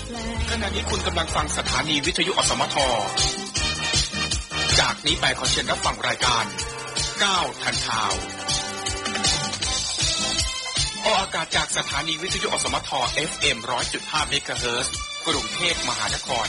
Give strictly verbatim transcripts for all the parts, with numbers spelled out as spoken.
ขณะนี้คุณกำลังฟังสถานีวิทยุอสมทจากนี้ไปขอเชิญรับฟังรายการก้าวทันข่าวออกอากาศจากสถานีวิทยุอสมท เอฟ เอ็ม หนึ่งร้อยจุดห้า เมกะเฮิรตซ์ กรุงเทพมหานคร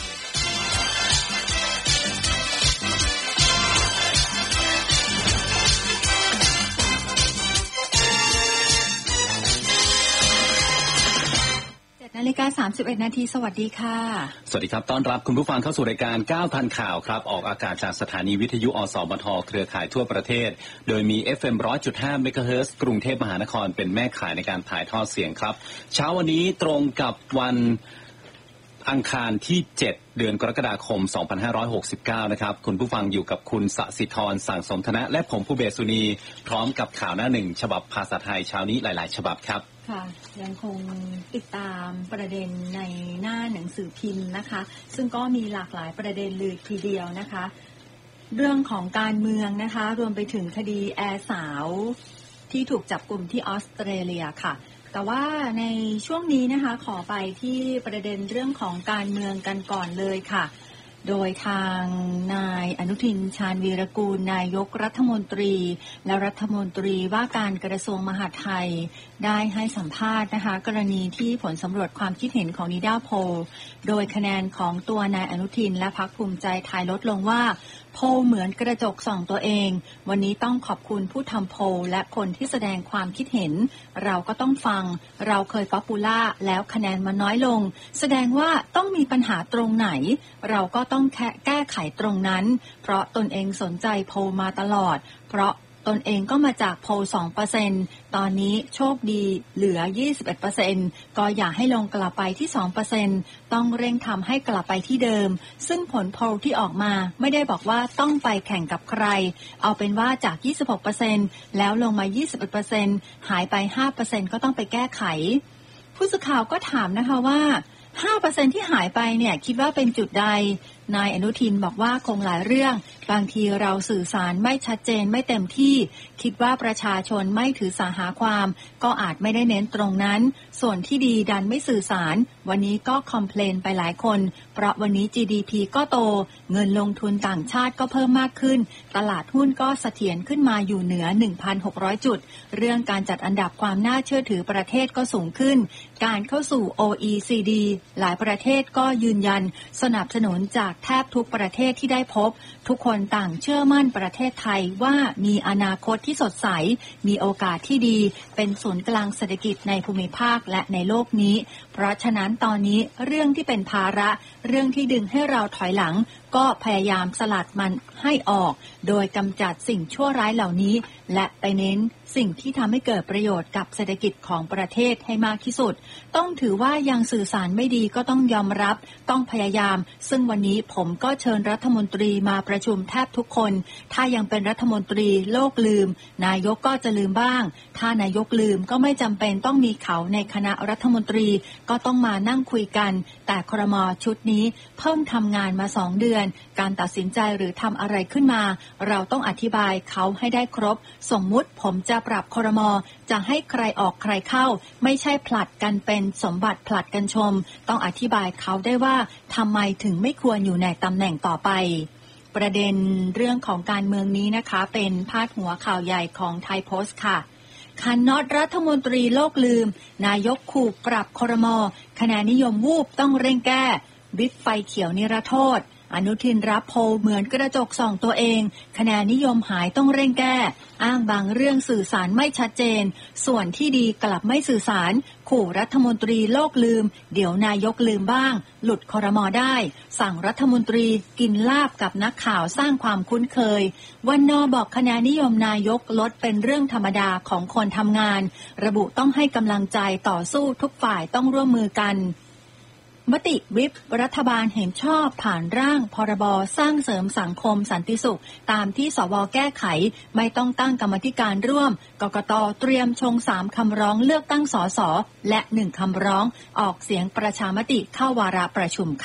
นาฬิกาสามสิบเอ็ดนาทีสวัสดีค่ะสวัสดีครับต้อนรับคุณผู้ฟังเข้าสู่รายการก้าวทันข่าวครับออกอากาศจากสถานีวิทยุอสมทเครือข่ายทั่วประเทศโดยมี เอฟ เอ็ม หนึ่งร้อยจุดห้า เมกะเฮิรตซ์ กรุงเทพมหานครเป็นแม่ข่ายในการถ่ายทอดเสียงครับเช้าวันนี้ตรงกับวันอังคารที่เจ็ดเดือนกรกฎาคมสองพันห้าร้อยหกสิบเก้านะครับคุณผู้ฟังอยู่กับคุณสศิธรสั่งสมธนะและผมผู้เบสุนีพร้อมกับข่าวหน้าหนึ่งฉบับภาษาไทยเช้านี้หลายๆฉบับครับค่ะยังคงติดตามประเด็นในหน้าหนังสือพิมพ์นะคะซึ่งก็มีหลากหลายประเด็นเลยทีเดียวนะคะเรื่องของการเมืองนะคะรวมไปถึงคดีแอร์สาวที่ถูกจับกุมที่ออสเตรเลียค่ะแต่ว่าในช่วงนี้นะคะขอไปที่ประเด็นเรื่องของการเมืองกันก่อนเลยค่ะโดยทางนายอนุทินชาญวีรกูลนายกรัฐมนตรีและรัฐมนตรีว่าการกระทรวงมหาดไทยได้ให้สัมภาษณ์นะคะกรณีที่ผลสำรวจความคิดเห็นของนิด้าโพลโดยคะแนนของตัวนายอนุทินและพรรคภูมิใจไทยลดลงว่าโพลเหมือนกระจกส่องตัวเองวันนี้ต้องขอบคุณผู้ทำโพลและคนที่แสดงความคิดเห็นเราก็ต้องฟังเราเคยป๊อปปูล่าแล้วคะแนนมันน้อยลงแสดงว่าต้องมีปัญหาตรงไหนเราก็ต้องแก้ไขตรงนั้นเพราะตนเองสนใจโพลมาตลอดเพราะตนเองก็มาจากโพล สองเปอร์เซ็นต์ ตอนนี้โชคดีเหลือ ยี่สิบเอ็ดเปอร์เซ็นต์ ก็อยากให้ลงกลับไปที่ สองเปอร์เซ็นต์ ต้องเร่งทำให้กลับไปที่เดิมซึ่งผลโพลที่ออกมาไม่ได้บอกว่าต้องไปแข่งกับใครเอาเป็นว่าจาก ยี่สิบหกเปอร์เซ็นต์ แล้วลงมา ยี่สิบเอ็ดเปอร์เซ็นต์ หายไป ห้าเปอร์เซ็นต์ ก็ต้องไปแก้ไขผู้สื่อข่าวก็ถามนะคะว่า ห้าเปอร์เซ็นต์ ที่หายไปเนี่ยคิดว่าเป็นจุดใดนายอนุทินบอกว่าคงหลายเรื่องบางทีเราสื่อสารไม่ชัดเจนไม่เต็มที่คิดว่าประชาชนไม่ถือสาหาความก็อาจไม่ได้เน้นตรงนั้นส่วนที่ดีดันไม่สื่อสารวันนี้ก็คอมเพลนไปหลายคนเพราะวันนี้ จี ดี พี ก็โตเงินลงทุนต่างชาติก็เพิ่มมากขึ้นตลาดหุ้นก็เสถียรขึ้นมาอยู่เหนือ หนึ่งพันหกร้อย จุดเรื่องการจัดอันดับความน่าเชื่อถือประเทศก็สูงขึ้นการเข้าสู่ โอ อี ซี ดี หลายประเทศก็ยืนยันสนับสนุนจากแทบทุกประเทศที่ได้พบทุกคนต่างเชื่อมั่นประเทศไทยว่ามีอนาคตที่สดใสมีโอกาสที่ดีเป็นศูนย์กลางเศรษฐกิจในภูมิภาคและในโลกนี้เพราะฉะนั้นตอนนี้เรื่องที่เป็นภาระเรื่องที่ดึงให้เราถอยหลังก็พยายามสลัดมันให้ออกโดยกำจัดสิ่งชั่วร้ายเหล่านี้และไปเน้นสิ่งที่ทำให้เกิดประโยชน์กับเศรษฐกิจของประเทศให้มากที่สุดต้องถือว่ายังสื่อสารไม่ดีก็ต้องยอมรับต้องพยายามซึ่งวันนี้ผมก็เชิญรัฐมนตรีมาประชุมแทบทุกคนถ้ายังเป็นรัฐมนตรีโลกลืมนายกก็จะลืมบ้างถ้านายกลืมก็ไม่จำเป็นต้องมีเขาในคณะรัฐมนตรีก็ต้องมานั่งคุยกันแต่ครม.ชุดนี้เพิ่งทำงานมาสองเดือนการตัดสินใจหรือทำอะไรขึ้นมาเราต้องอธิบายเขาให้ได้ครบสมมุติผมจะปรับครม.จะให้ใครออกใครเข้าไม่ใช่ผลัดกันเป็นสมบัติผลัดกันชมต้องอธิบายเขาได้ว่าทำไมถึงไม่ควรอยู่ในตำแหน่งต่อไปประเด็นเรื่องของการเมืองนี้นะคะเป็นพาดหัวข่าวใหญ่ของไทยโพสต์ค่ะคันน็อตรัฐมนตรีโลกลืมนายกขู่ปรับครม.คะแนนนิยมวูบต้องเร่งแก้บิ๊กไฟเขียวนิรโทษอนุทินรับโพลเหมือนกระจกส่องตัวเองคะแนนนิยมหายต้องเร่งแก้อ้างบางเรื่องสื่อสารไม่ชัดเจนส่วนที่ดีกลับไม่สื่อสารขู่รัฐมนตรีโลกลืมเดี๋ยวนายกลืมบ้างหลุดครม.ได้สั่งรัฐมนตรีกินลาบกับนักข่าวสร้างความคุ้นเคยวันนอบอกคะแนนนิยมนายกลดเป็นเรื่องธรรมดาของคนทำงานระบุต้องให้กำลังใจต่อสู้ทุกฝ่ายต้องร่วมมือกันมติวิปรัฐบาลเห็นชอบผ่านร่างพรบสร้างเสริมสังคมสันติสุขตามที่สวแก้ไขไม่ต้องตั้งกรรมธิการร่วมกกต.เตรียมชงสามคำร้องเลือกตั้งสสและหนึ่งคำร้องออกเสียงประชามติเข้าวาระประชุมค่ะ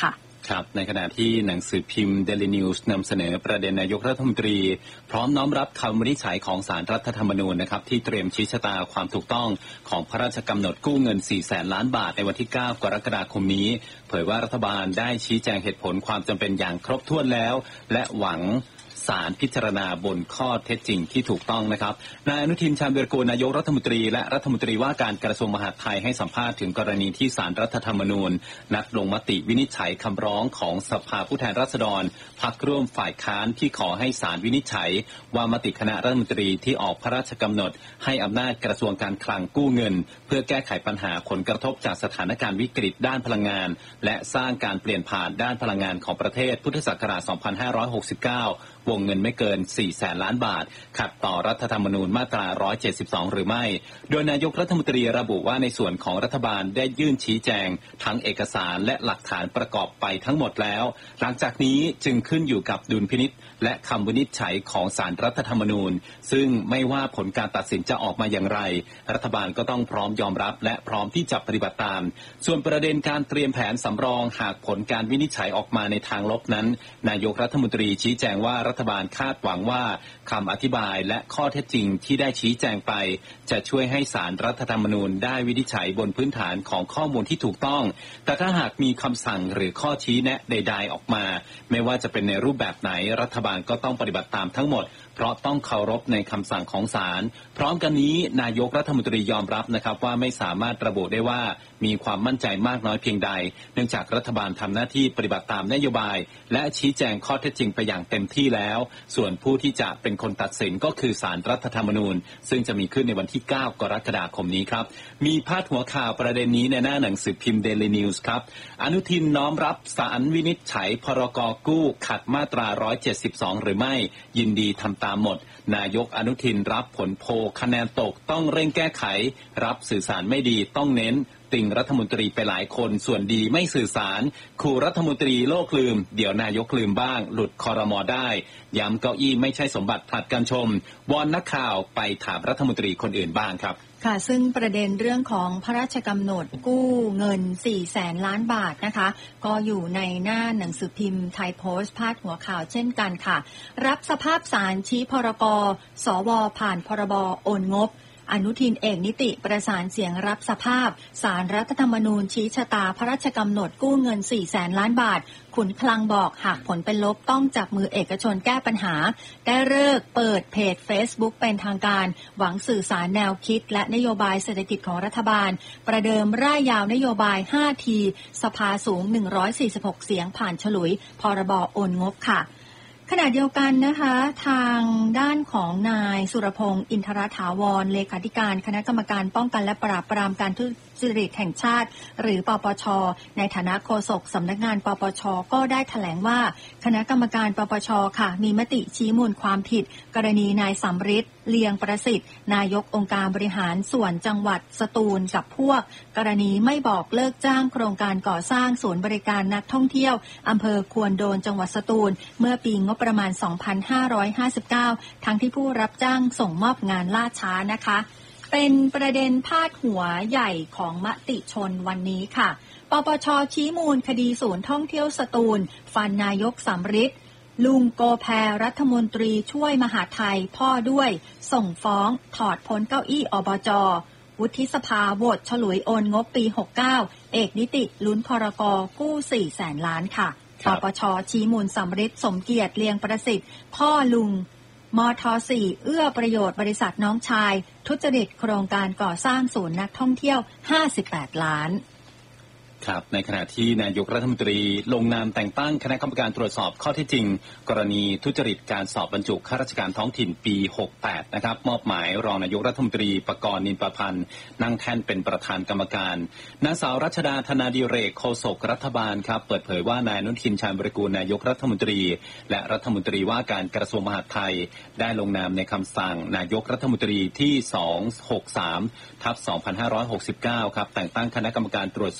ครับในขณะที่หนังสือพิมพ์ Daily News นำเสนอประเด็นนายกรัฐมนตรีพร้อมน้อมรับคำวินิจฉัยของศาลรัฐธรรมนูญนะครับที่เตรียมชี้ชะตาความถูกต้องของพระราชกำหนดกู้เงินสี่แสนล้านบาทในวันที่เก้ากรกฎาคมนี้เผยว่ารัฐบาลได้ชี้แจงเหตุผลความจำเป็นอย่างครบถ้วนแล้วและหวังศาลพิจารณาบนข้อเท็จจริงที่ถูกต้องนะครับนายอนุทินชาญวีรกูลนายกรัฐมนตรีและรัฐมนตรีว่าการกระทรวงมหาดไทยให้สัมภาษณ์ถึงกรณีที่ศาลรัฐธรรมนูญนัดลงมติวินิจฉัยคำร้องของสภาผู้แทนราษฎรพรรคร่วมฝ่ายค้านที่ขอให้ศาลวินิจฉัยว่ามติคณะรัฐมนตรีที่ออกพระราชกำหนดให้อำนาจกระทรวงการคลังกู้เงินเพื่อแก้ไขปัญหาผลกระทบจากสถานการณ์วิกฤตด้านพลังงานและสร้างการเปลี่ยนผ่านด้านพลังงานของประเทศพุทธศักราชสองพันห้าร้อยหกสิบเก้าวงเงินไม่เกินสี่แสนล้านบาทขัดต่อรัฐธรรมนูญมาตราหนึ่งร้อยเจ็ดสิบสองหรือไม่โดยนายกรัฐมนตรีระบุว่าในส่วนของรัฐบาลได้ยื่นชี้แจงทั้งเอกสารและหลักฐานประกอบไปทั้งหมดแล้วหลังจากนี้จึงขึ้นอยู่กับดุลพินิจและคำวินิจฉัยของศาลรัฐธรรมนูญซึ่งไม่ว่าผลการตัดสินจะออกมาอย่างไรรัฐบาลก็ต้องพร้อมยอมรับและพร้อมที่จะปฏิบัติตามส่วนประเด็นการเตรียมแผนสำรองหากผลการวินิจฉัยออกมาในทางลบนั้นนายกรัฐมนตรีชี้แจงว่ารัฐบาลคาดหวังว่าคำอธิบายและข้อเท็จจริงที่ได้ชี้แจงไปจะช่วยให้ศาลรัฐธรรมนูญได้วินิจฉัยบนพื้นฐานของข้อมูลที่ถูกต้องแต่ถ้าหากมีคำสั่งหรือข้อชี้แนะใดๆออกมาไม่ว่าจะเป็นในรูปแบบไหนรัฐบาลก็ต้องปฏิบัติตามทั้งหมดเพราะต้องเคารพในคำสั่งของศาลพร้อมกันนี้นายกรัฐมนตรียอมรับนะครับว่าไม่สามารถระบุได้ว่ามีความมั่นใจมากน้อยเพียงใดเนื่องจากรัฐบาลทำหน้าที่ปฏิบัติตามนโยบายและชี้แจงข้อเท็จจริงไปอย่างเต็มที่แล้วส่วนผู้ที่จะเป็นคนตัดสินก็คือศาลรัฐธรรมนูญซึ่งจะมีขึ้นในวันที่เก้ากรกฎาคมนี้ครับมีพาดหัวข่าวประเด็นนี้ในหน้าหนังสือพิมพ์ Daily News ครับอนุทินน้อมรับศาลวินิจฉัยพรก.กู้ขัดมาตราหนึ่งร้อยเจ็ดสิบสองหรือไม่ยินดีทำตามหมดนายกอนุทินรับผลโพลคะแนนตกต้องเร่งแก้ไขรับสื่อสารไม่ดีต้องเน้นติงรัฐมนตรีไปหลายคนส่วนดีไม่สื่อสารขู่รัฐมนตรีโลกลืมเดี๋ยวนายกลืมบ้างหลุดครม.ได้ย้ำเก้าอี้ไม่ใช่สมบัติผลัดกันชมวอนนักข่าวไปถามรัฐมนตรีคนอื่นบ้างครับค่ะซึ่งประเด็นเรื่องของพระราชกำหนดกู้เงินสี่แสนล้านบาทนะคะก็อยู่ในหน้าหนังสือพิมพ์ไทยโพสต์พาดหัวข่าวเช่นกันค่ะรับสภาพศาลชี้พรก.สว.ผ่านพรบ.โอนงบอนุทินเอกนิติประสานเสียงรับสภาพศาลรัฐธรรมนูญชี้ชะตาพระราชกำหนดกู้เงินสี่แสนล้านบาทขุนคลังบอกหากผลเป็นลบต้องจับมือเอกชนแก้ปัญหาได้ฤกษ์เปิดเพจ Facebook เป็นทางการหวังสื่อสารแนวคิดและนโยบายเศรษฐกิจของรัฐบาลประเดิมร่ายยาวนโยบายห้าทีสภาสูงหนึ่งร้อยสี่สิบหกเสียงผ่านฉลุยพรบโอนงบค่ะขณะเดียวกันนะคะทางด้านของนายสุรพงษ์อินทรถาวรเลขาธิการคณะกรรมการป้องกันและปราบปรามการทุจริตแห่งชาติหรือปปช.ในฐานะโฆษกสำนักงานปปช.ก็ได้แถลงว่าคณะกรรมการปปช.ค่ะมีมติชี้มูลความผิดกรณีนายสำริดเลียงประสิทธิ์นายกองค์การบริหารส่วนจังหวัดสตูลกับพวกกรณีไม่บอกเลิกจ้างโครงการก่อสร้างศูนย์บริการนักท่องเที่ยวอำเภอควนโดนจังหวัดสตูลเมื่อปีงบประมาณ สองพันห้าร้อยห้าสิบเก้า ทั้งที่ผู้รับจ้างส่งมอบงานล่าช้านะคะเป็นประเด็นพาดหัวใหญ่ของมติชนวันนี้ค่ะปปช.ชี้มูลคดีศูนย์ท่องเที่ยวสตูลฟันนายกสำริดลุงโกแพรัฐมนตรีช่วยมหาดไทยพ่อด้วยส่งฟ้องถอดพ้นเก้าอี้อบจ.วุฒิสภาโหวตฉลุยโอนงบปีหกสิบเก้าเอกนิติลุ้นพรก.กู้สี่แสนล้านค่ะปปช.ชี้มูลสำริดสมเกียรติเลียงประสิทธิ์พ่อลุงมท.สี่ เอื้อประโยชน์บริษัทน้องชายทุจริตโครงการก่อสร้างศูนย์นักท่องเที่ยวห้าสิบแปดล้านครับในขณะที่นายกรัฐมนตรีลงนามแต่งตั้งคณะกรรมการตรวจสอบข้อเท็จจริงกรณีทุจริตการสอบบรรจุข้าราชการท้องถิ่นปีหกสิบแปดนะครับมอบหมายรองนายกรัฐมนตรีปกรณ์นินประพันธ์นั่งแท่นเป็นประธานกรรมการนางสาวรัชดาธนาดิเรกโฆษกรัฐบาลครับเปิดเผยว่านายอนุทินชาญวิรากูลนายกรัฐมนตรีและรัฐมนตรีว่าการกระทรวงมหาดไทยได้ลงนามในคำสั่งนายกรัฐมนตรีที่สองร้อยหกสิบสามทับสองพันห้าร้อยหกสิบเก้าครับแต่งตั้งคณะกรรมการตรวจสอบข้อเท็จ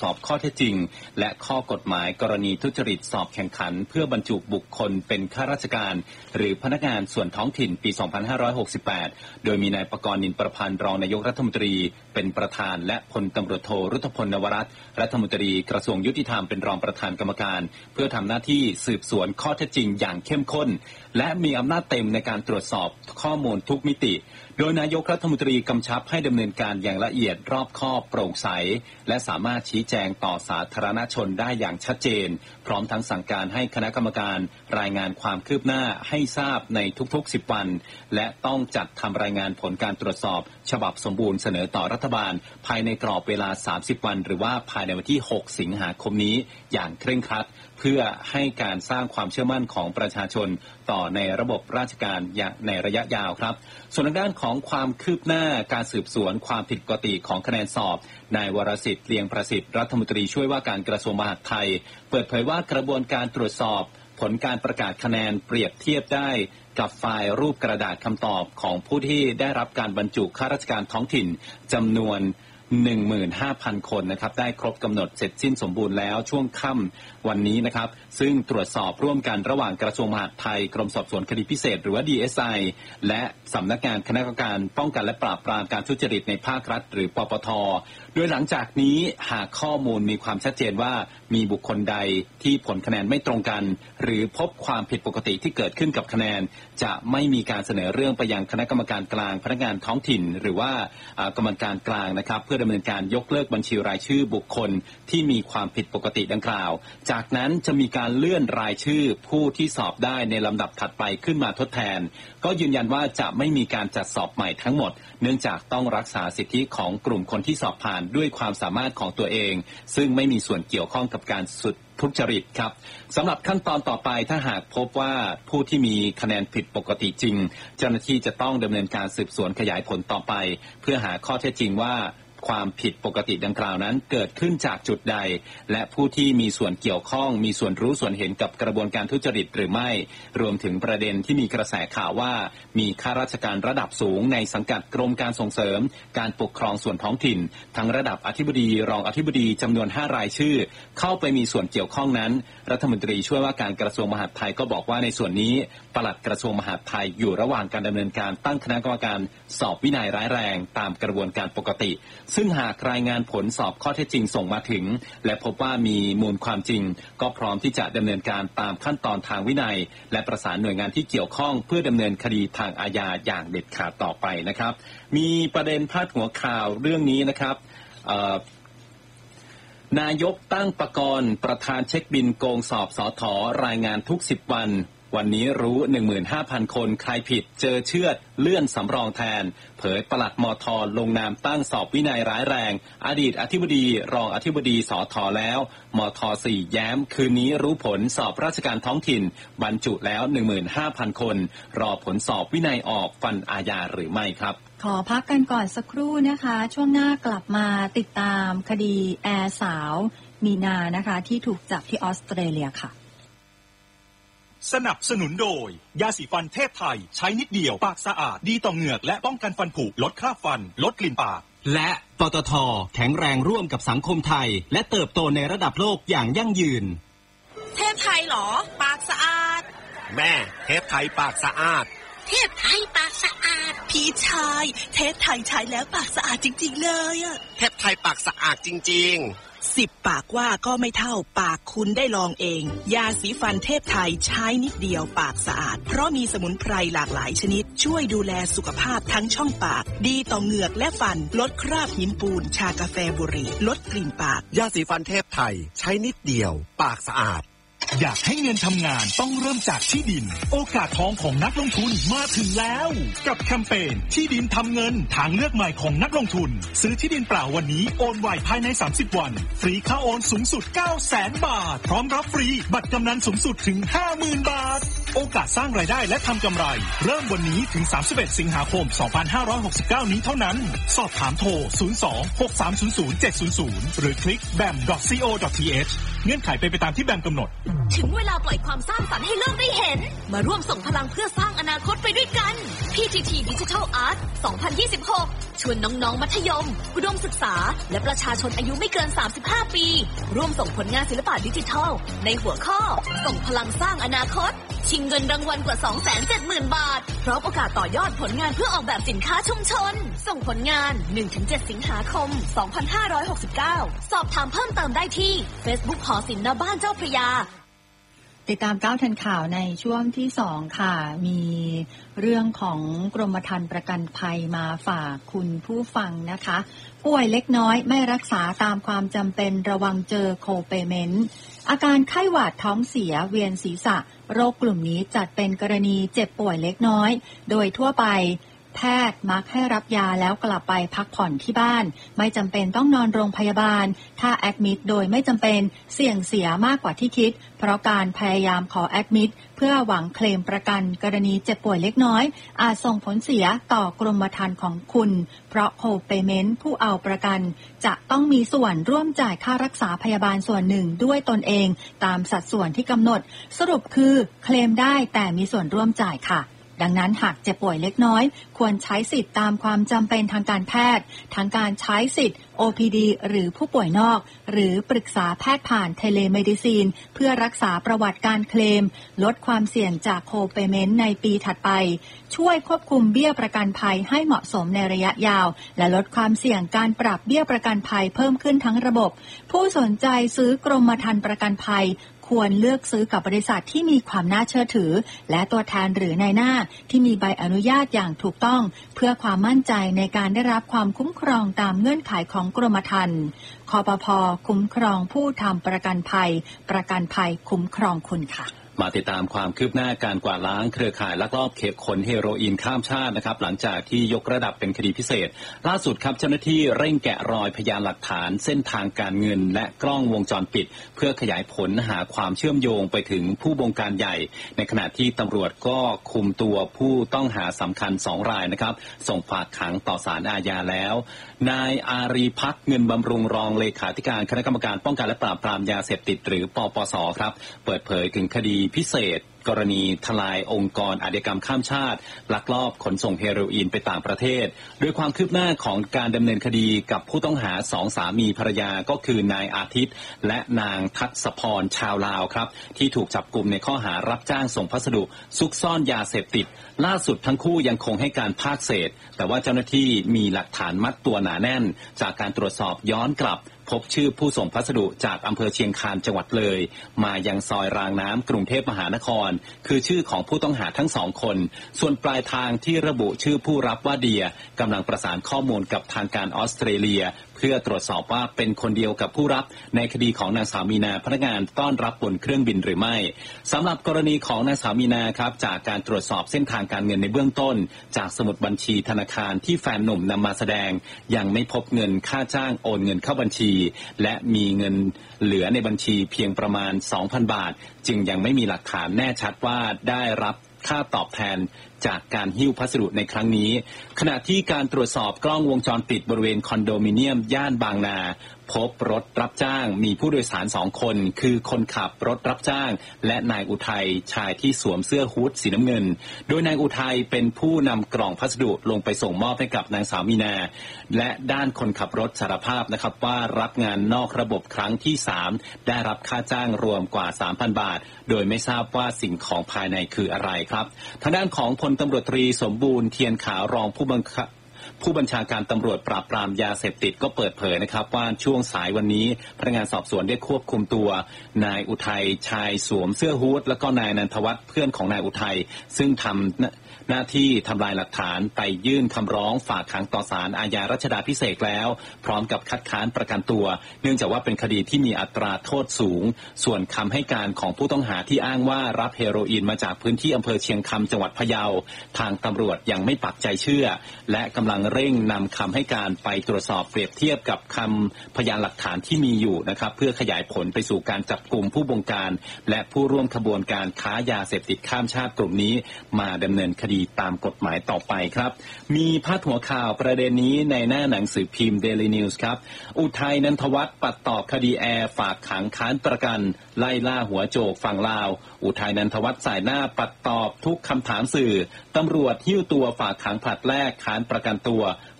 ท็จจริงและข้อกฎหมายกรณีทุจริตสอบแข่งขันเพื่อบรรจุบุคคลเป็นข้าราชการหรือพนักงานส่วนท้องถิ่นปี สองพันห้าร้อยหกสิบแปด โดยมีนายปกรณ์ นินประพันธ์รองนายกรัฐมนตรีเป็นประธานและพลตำรวจโทรุธพล นวรัตน์รัฐมนตรีกระทรวงยุติธรรมเป็นรองประธานกรรมการเพื่อทำหน้าที่สืบสวนข้อเท็จจริงอย่างเข้มข้นและมีอำนาจเต็มในการตรวจสอบข้อมูลทุกมิติโดยนายกรัฐมนตรีกำชับให้ดำเนินการอย่างละเอียดรอบคอบโปร่งใสและสามารถชี้แจงต่อสาธารณชนได้อย่างชัดเจนพร้อมทั้งสั่งการให้คณะกรรมการรายงานความคืบหน้าให้ทราบในทุกๆสิบวันและต้องจัดทำรายงานผลการตรวจสอบฉบับสมบูรณ์เสนอต่อรัฐบาลภายในกรอบเวลาสามสิบวันหรือว่าภายในวันที่หกสิงหาคมนี้อย่างเคร่งครัดเพื่อให้การสร้างความเชื่อมั่นของประชาชนต่อในระบบราชการในระยะยาวครับส่วนทางด้านของความคืบหน้าการสืบสวนความผิดปกติของคะแนนสอบนายวรสิทธิ์เลียงประสิทธิ์รัฐมนตรีช่วยว่าการกระทรวงมหาดไทยเปิดเผยว่ากระบวนการตรวจสอบผลการประกาศคะแนนเปรียบเทียบได้กับไฟล์รูปกระดาษคำตอบของผู้ที่ได้รับการบรรจุข้าราชการท้องถิ่นจำนวน หนึ่งหมื่นห้าพัน คนนะครับได้ครบกำหนดเสร็จสิ้นสมบูรณ์แล้วช่วงค่ำวันนี้นะครับซึ่งตรวจสอบร่วมกันระหว่างกระทรวงมหาดไทยกรมสอบสวนคดีพิเศษหรือว่า ดี เอส ไอ และสำนักงานคณะกรรมการป้องกันและปราบปรามการทุจริตในภาครัฐหรือปปท.โดยหลังจากนี้หากข้อมูลมีความชัดเจนว่ามีบุคคลใดที่ผลคะแนนไม่ตรงกันหรือพบความผิดปกติที่เกิดขึ้นกับคะแนนจะไม่มีการเสนอเรื่องไปยังคณะกรรมการกลางพนักงานท้องถิ่นหรือว่ากรรมการกลางนะครับเพื่อดำเนินการยกเลิกบัญชีรายชื่อบุคคลที่มีความผิดปกติดังกล่าวจากนั้นจะมีการเลื่อนรายชื่อผู้ที่สอบได้ในลำดับถัดไปขึ้นมาทดแทนก็ยืนยันว่าจะไม่มีการจัดสอบใหม่ทั้งหมดเนื่องจากต้องรักษาสิทธิของกลุ่มคนที่สอบผ่านด้วยความสามารถของตัวเองซึ่งไม่มีส่วนเกี่ยวข้องกับการสุดทุจริตครับสำหรับขั้นตอนต่อไปถ้าหากพบว่าผู้ที่มีคะแนนผิดปกติจริงเจ้าหน้าที่จะต้องดำเนินการสืบสวนขยายผลต่อไปเพื่อหาข้อเท็จจริงว่าความผิดปกติดังกล่าวนั้นเกิดขึ้นจากจุดใดและผู้ที่มีส่วนเกี่ยวข้องมีส่วนรู้ส่วนเห็นกับกระบวนการทุจริตหรือไม่รวมถึงประเด็นที่มีกระแสข่าวว่ามีข้าราชการระดับสูงในสังกัดกรมการส่งเสริมการปกครองส่วนท้องถิ่นทั้งระดับอธิบดีรองอธิบดีจำนวนห้ารายชื่อเข้าไปมีส่วนเกี่ยวข้องนั้นรัฐมนตรีช่วยว่าการกระทรวงมหาดไทยก็บอกว่าในส่วนนี้ปลัดกระทรวงมหาดไทยอยู่ระหว่างการดำเนินการตั้งคณะกรรมการสอบวินัยร้ายแรงตามกระบวนการปกติซึ่งหากรายงานผลสอบข้อเท็จจริงส่งมาถึงและพบว่ามีมูลความจริงก็พร้อมที่จะดำเนินการตามขั้นตอนทางวินัยและประสานหน่วยงานที่เกี่ยวข้องเพื่อดำเนินคดีทางอาญาอย่างเด็ดขาดต่อไปนะครับมีประเด็นพาดหัวข่าวเรื่องนี้นะครับนายกตั้งประกรณ์ประธานเช็คบินโกงสอบสถ.รายงานทุกสิบวันวันนี้รู้ หนึ่งหมื่นห้าพัน คนใครผิดเจอเชือดเลื่อนสำรองแทนเผยปลัดมท.ลงนามตั้งสอบวินัยร้ายแรงอดีตอธิบดีรองอธิบดีสท.แล้วมท.สี่แย้มคืนนี้รู้ผลสอบราชการท้องถิ่นบรรจุแล้ว หนึ่งหมื่นห้าพัน คนรอผลสอบวินัยออกฟันอาญาหรือไม่ครับขอพักกันก่อนสักครู่นะคะช่วงหน้ากลับมาติดตามคดีแอร์สาวมีนานะคะที่ถูกจับที่ออสเตรเลียค่ะสนับสนุนโดยยาสีฟันเทพไทยใช้นิดเดียวปากสะอาดดีต่อเหงือกและป้องกันฟันผุลดคราบฟันลดกลิ่นปากและปตท.แข็งแรงร่วมกับสังคมไทยและเติบโตในระดับโลกอย่างยั่งยืนเทพไทยหรอปากสะอาดแม่เทพไทยปากสะอาดเทพไทยปากสะอาดพี่ชายเทพไทยใช้แล้วปากสะอาดจริงๆเลยอะเทพไทยปากสะอาดจริงๆสิบปากว่าก็ไม่เท่าปากคุณได้ลองเองยาสีฟันเทพไทยใช้นิดเดียวปากสะอาดเพราะมีสมุนไพรหลากหลายชนิดช่วยดูแลสุขภาพทั้งช่องปากดีต่อเหงือกและฟันลดคราบหินปูนชากาแฟบุหรี่ลดกลิ่นปากยาสีฟันเทพไทยใช้นิดเดียวปากสะอาดอยากให้เงินทำงานต้องเริ่มจากที่ดินโอกาสทองของนักลงทุนมาถึงแล้วกับแคมเปญที่ดินทำเงินทางเลือกใหม่ของนักลงทุนซื้อที่ดินเปล่าวันนี้โอนไวภายในสามสิบวันฟรีค่าโอนสูงสุด เก้าแสน บาทพร้อมรับฟรีบัตรกำนันสูงสุดถึง ห้าหมื่น บาทโอกาสสร้างรายได้และทำกำไรเริ่มวันนี้ถึงสามสิบเอ็ดสิงหาคมสองพันห้าร้อยหกสิบเก้านี้เท่านั้นสอบถามโทรศูนย์ สอง หก สาม ศูนย์ ศูนย์ เจ็ด ศูนย์ ศูนย์หรือคลิก แบม ดอท ซี โอ ดอท ที เอช เงื่อนไขเป็นไปตามที่แบมกำหนดถึงเวลาปล่อยความสร้างสรรค์ให้โลกได้เห็นมาร่วมส่งพลังเพื่อสร้างอนาคตไปด้วยกัน พี ที ที Digital Art สองพันยี่สิบหกชวนน้องๆมัธยมอุดมศึกษาและประชาชนอายุไม่เกินสามสิบห้าปีร่วมส่งผลงานศิลปะดิจิทัลในหัวข้อส่งพลังสร้างอนาคตชิงเงินรางวัลกว่า สองแสนเจ็ดหมื่น บาทพร้อมโอกาสต่อยอดผลงานเพื่อออกแบบสินค้าชุมชนส่งผลงาน หนึ่งถึงเจ็ด สิงหาคม สองพันห้าร้อยหกสิบเก้า สอบถามเพิ่มเติมได้ที่ Facebook หอศิลป์ณบ้านเจ้าพระยาติดตามเก้าทันข่าวในช่วงที่สองค่ะมีเรื่องของกรมธรรม์ประกันภัยมาฝากคุณผู้ฟังนะคะป่วยเล็กน้อยไม่รักษาตามความจำเป็นระวังเจอโคเปเมนต์อาการไข้หวัดท้องเสียเวียนศีรษะโรคกลุ่มนี้จัดเป็นกรณีเจ็บป่วยเล็กน้อยโดยทั่วไปแพทย์มักให้รับยาแล้วกลับไปพักผ่อนที่บ้านไม่จำเป็นต้องนอนโรงพยาบาลถ้าแอดมิดโดยไม่จำเป็นเสี่ยงเสียมากกว่าที่คิดเพราะการพยายามขอแอดมิดเพื่อหวังเคลมประกันกรณีเจ็บป่วยเล็กน้อยอาจส่งผลเสียต่อกรมธรรม์ของคุณเพราะโคเปเมนต์ผู้เอาประกันจะต้องมีส่วนร่วมจ่ายค่ารักษาพยาบาลส่วนหนึ่งด้วยตนเองตามสัดส่วนที่กำหนดสรุปคือเคลมได้แต่มีส่วนร่วมจ่ายค่ะดังนั้นหากเจ็บป่วยเล็กน้อยควรใช้สิทธิ์ตามความจำเป็นทางการแพทย์ทั้งการใช้สิทธิ์ โอ พี ดี หรือผู้ป่วยนอกหรือปรึกษาแพทย์ผ่านเทเลเมดิซีนเพื่อรักษาประวัติการเคลมลดความเสี่ยงจากโคเปเมนต์ในปีถัดไปช่วยควบคุมเบี้ยประกันภัยให้เหมาะสมในระยะยาวและลดความเสี่ยงการปรับเบี้ยประกันภัยเพิ่มขึ้นทั้งระบบผู้สนใจซื้อกรมธรรม์ประกันภัยควรเลือกซื้อกับบริษัทที่มีความน่าเชื่อถือและตัวแทนหรือนายหน้าที่มีใบอนุญาตอย่างถูกต้องเพื่อความมั่นใจในการได้รับความคุ้มครองตามเงื่อนไขของกรมธรรม์คปภ.คุ้มครองผู้ทำประกันภัยประกันภัยคุ้มครองคุณค่ะมาติดตามความคืบหน้าการกวาดล้างเครือข่ายลักลอบเก็บขนเฮโรอีนข้ามชาตินะครับหลังจากที่ยกระดับเป็นคดีพิเศษล่าสุดครับเจ้าหน้าที่เร่งแกะรอยพยานหลักฐานเส้นทางการเงินและกล้องวงจรปิดเพื่อขยายผลหาความเชื่อมโยงไปถึงผู้บงการใหญ่ในขณะที่ตำรวจก็คุมตัวผู้ต้องหาสำคัญสองรายนะครับส่งฝากขังต่อศาลอาญาแล้วนายอารีพักเงินบำรุงรองเลขาธิการคณะกรรมการป้องกันและปราบปรามยาเสพติดหรือปปส.ครับเปิดเผยถึงคดีพิเศษกรณีทลายองค์กรอาชญากรรมข้ามชาติลักลอบขนส่งเฮโรอีนไปต่างประเทศโดยความคืบหน้าของการดำเนินคดีกับผู้ต้องหาสองสามีภรรยาก็คือนายอาทิตย์และนางทัศพรชาวลาวครับที่ถูกจับกุมในข้อหารับจ้างส่งพัสดุซุกซ่อนยาเสพติดล่าสุดทั้งคู่ยังคงให้การภาคเศษแต่ว่าเจ้าหน้าที่มีหลักฐานมัดตัวหนาแน่นจากการตรวจสอบย้อนกลับพบชื่อผู้ส่งพัสดุจากอำเภอเชียงคานจังหวัดเลยมายังซอยรางน้ำกรุงเทพมหานครคือชื่อของผู้ต้องหาทั้งสองคนส่วนปลายทางที่ระบุชื่อผู้รับว่าเดียกำลังประสานข้อมูลกับทางการออสเตรเลียเพื่อตรวจสอบว่าเป็นคนเดียวกับผู้รับในคดีของนางสาวมีนาพนักงานต้อนรับบนเครื่องบินหรือไม่สำหรับกรณีของนางสาวมีนาครับจากการตรวจสอบเส้นทางการเงินในเบื้องต้นจากสมุดบัญชีธนาคารที่แฟนหนุ่มนำมาแสดงยังไม่พบเงินค่าจ้างโอนเงินเข้าบัญชีและมีเงินเหลือในบัญชีเพียงประมาณ สองพัน บาทจึงยังไม่มีหลักฐานแน่ชัดว่าได้รับค่าตอบแทนจากการหิ้วพัสดุในครั้งนี้ขณะที่การตรวจสอบกล้องวงจรปิดบริเวณคอนโดมิเนียมย่านบางนาพบรถรับจ้างมีผู้โดยสารสองคนคือคนขับรถรับจ้างและนายอุทัยชายที่สวมเสื้อฮู้ดสีน้ำเงินโดยนายอุทัยเป็นผู้นำกล่องพัสดุลงไปส่งมอบให้กับนางสาวมีนาและด้านคนขับรถสารภาพนะครับว่ารับงานนอกระบบครั้งที่สามได้รับค่าจ้างรวมกว่า สามพัน บาทโดยไม่ทราบว่าสิ่งของภายในคืออะไรครับทางด้านของพลตำรวจตรีสมบูรณ์เทียนขาวรองผู้บังคับผู้บัญชาการตำรวจปราบปรามยาเสพติดก็เปิดเผยนะครับว่าช่วงสายวันนี้พนักงานสอบสวนได้ควบคุมตัวนายอุทัยชายสวมเสื้อฮู้ดแล้วก็นายนันทวัฒน์เพื่อนของนายอุทัยซึ่งทำหน้าที่ทำลายหลักฐานไปยื่นคำร้องฝากขังต่อศาลอาญารัชดาภิเษกแล้วพร้อมกับคัดค้านประกันตัวเนื่องจากว่าเป็นคดีที่มีอัตราโทษสูงส่วนคำให้การของผู้ต้องหาที่อ้างว่ารับเฮโรอีนมาจากพื้นที่อำเภอเชียงคำจังหวัดพะเยาทางตำรวจยังไม่ปักใจเชื่อและกำลังเร่งนำคำให้การไปตรวจสอบเปรียบเทียบกับคำพยานหลักฐานที่มีอยู่นะครับเพื่อขยายผลไปสู่การจับกลุ่มผู้บงการและผู้ร่วมขบวนการค้ายาเสพติดข้ามชาติกลุ่มนี้มาดำเนินคดีตามกฎหมายต่อไปครับมีพาดหัวข่าวประเด็นนี้ในหน้าหนังสือพิมพ์ Daily News ครับอุทัยนันทวัฒน์ปัดตอบคดีแอร์ฝากขังค้านประกันไล่ล่าหัวโจกฝั่งลาวอุทัยนันทวัฒน์สายหน้าปัดตอบทุกคำถามสื่อตำรวจหิ้วตัวฝากขังผลัดแรกค้านประกันตัวป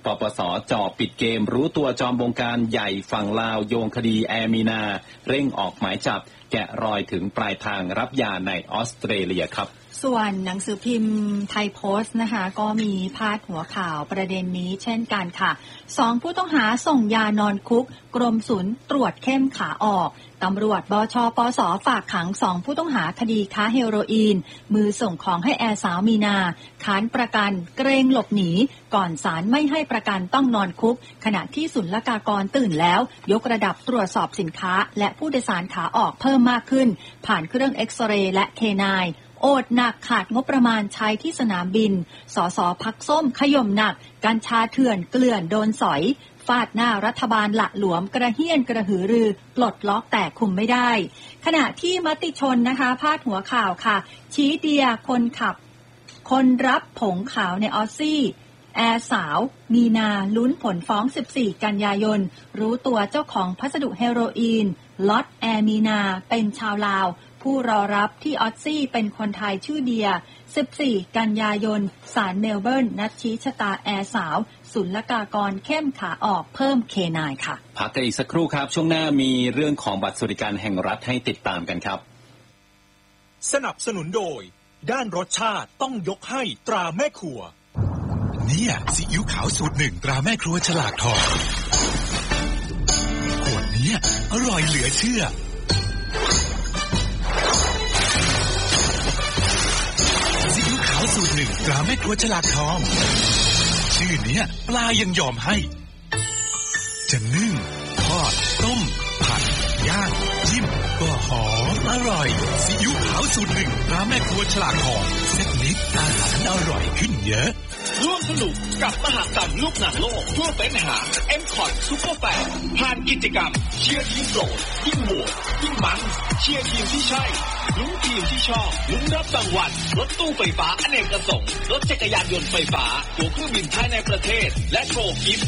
ปปส.จ่อปิดเกมรู้ตัวจอมบงการใหญ่ฝั่งลาวโยงคดีแอร์มีนาเร่งออกหมายจับแกะรอยถึงปลายทางรับยาในออสเตรเลียครับส่วนหนังสือพิมพ์ไทยโพสต์นะคะก็มีพาดหัวข่าวประเด็นนี้เช่นกันค่ะสองผู้ต้องหาส่งยานอนคุกกรมศุลตรวจเข้มขาออกตำรวจบช.ปส.ฝากขังสองผู้ต้องหาคดีค้าเฮโรอีนมือส่งของให้แอร์สาวมีนาค้านประกันเกรงหลบหนีก่อนศาลไม่ให้ประกันต้องนอนคุกขณะที่ศุลกากรตื่นแล้วยกระดับตรวจสอบสินค้าและผู้โดยสารขาออกเพิ่มมากขึ้นผ่านเครื่องเอ็กซเรย์และเคนายโอดหนักขาดงบประมาณใช้ที่สนามบินสสพักส้มขย่มหนักกัญชาเถื่อนเกลื่อนโดนสอยฟาดหน้ารัฐบาลหละหลวมกระเฮี้ยนกระหือรือปลดล็อกแต่คุมไม่ได้ขณะที่มติชนนะคะพาดหัวข่าวค่ะชี้เดียคนขับคนรับผงขาวในออสซี่แอร์สาวมีนาลุ้นผลฟ้องสิบสี่กันยายนรู้ตัวเจ้าของพัสดุเฮโรอีนล็อตแอร์มีนาเป็นชาวลาวผู้รอรับที่ออสซี่เป็นคนไทยชื่อเดียสิบสี่กันยายนศาลเมลเบิร์นนัดชี้ชะตาแอร์สาวศุลกากรเข้มขาออกเพิ่มเคนายค่ะพักกันอีกสักครู่ครับช่วงหน้ามีเรื่องของบัตรสวัสดิการแห่งรัฐให้ติดตามกันครับสนับสนุนโดยด้านรสชาติต้องยกให้ตราแม่ครัวเนี่ยซีอิ๊วขาวสูตรหนึ่งตราแม่ครัวฉลากทองขวดนี้อร่อยเหลือเชื่อซีอิ๊วขาวสูตรหนึ่งตราแม่ครัวฉลากทองชื่อเนี้ยปลายังยอมให้จะนึ่งทอดต้มผัดย่างจิ้มก็หอมอร่อยซีอิ๊วขาวสูตรหนึ่งตราแม่ครัวฉลากทองเซ็ตนิดอาหารอร่อยขึ้นเยอะร่วมสนุกกับมหกรรมลูกหนังโลกทั่วเป็นหา เอ็ม คอท ซุปเปอร์แฟร์ผ่านกิจกรรมเชียร์ทีมโปรดยิ่งโหวตยิ่งมันเชียร์ทีมที่ใช่ลุ้นทีมที่ชอบลุ้นรับรางวัลรถตู้ไฟฟ้าอเนกประสงค์รถจักรยานยนต์ไฟฟ้าตั๋วเครื่องบินภายในประเทศและโชว์กิฟต์